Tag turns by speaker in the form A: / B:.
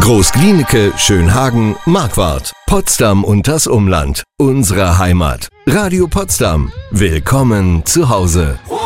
A: Groß-Glienicke, Schönhagen, Marquardt, Potsdam und das Umland. Unsere Heimat. Radio Potsdam. Willkommen zu Hause.